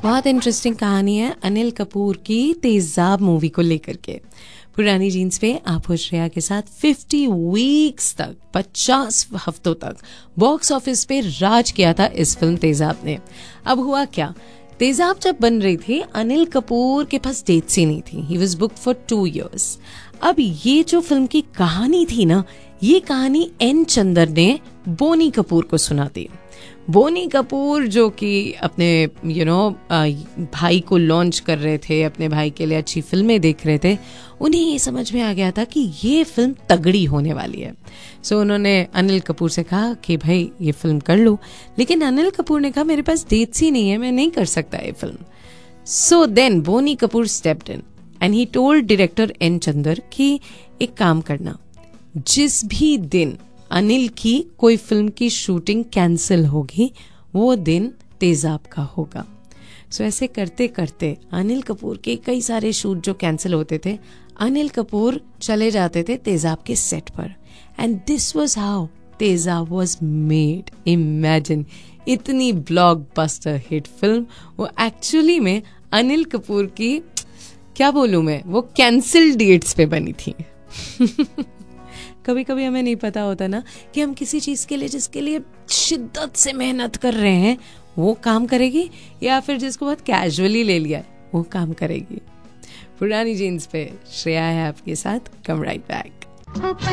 बहुत इंटरेस्टिंग कहानी है अनिल कपूर की तेजाब मूवी को लेकर के। पुरानी जीन्स पे आप हो श्रेया के साथ 50 वीक्स तक 50 हफ्तों तक बॉक्स ऑफिस पे राज किया था इस फिल्म तेजाब ने। अब हुआ क्या, तेजाब जब बन रही थी अनिल कपूर के पास डेट्स ही नहीं थी। He was booked for 2 years। अब ये जो फिल्म की कहानी थी ना, ये कहानी एन चंदर ने बोनी कपूर को सुना दी। बोनी कपूर जो कि अपने भाई को लॉन्च कर रहे थे, अपने भाई के लिए अच्छी फिल्में देख रहे थे, उन्हें ये समझ में आ गया था कि ये फिल्म तगड़ी होने वाली है। सो उन्होंने अनिल कपूर से कहा कि भाई ये फिल्म कर लो, लेकिन अनिल कपूर ने कहा मेरे पास डेट्स ही नहीं है, मैं नहीं कर सकता ये film. So then Boney Kapoor stepped in and he told director N Chandar कि एक काम करना, जिस भी दिन अनिल की कोई फिल्म की शूटिंग कैंसिल होगी वो दिन तेजाब का होगा। सो ऐसे करते करते अनिल कपूर के कई सारे शूट जो कैंसिल होते थे, अनिल कपूर चले जाते थे तेजाब के सेट पर, एंड दिस वाज हाउ तेजाब वाज मेड। इमेजिन, इतनी ब्लॉकबस्टर हिट फिल्म वो एक्चुअली में अनिल कपूर की, क्या बोलूं मैं, वो कैंसिल डेट्स पे बनी थी। कभी कभी हमें नहीं पता होता ना कि हम किसी चीज के लिए, जिसके लिए शिद्दत से मेहनत कर रहे हैं, वो काम करेगी, या फिर जिसको बहुत कैजुअली ले लिया है वो काम करेगी। पुरानी जीन्स पे श्रेया है आपके साथ। कम राइट बैक।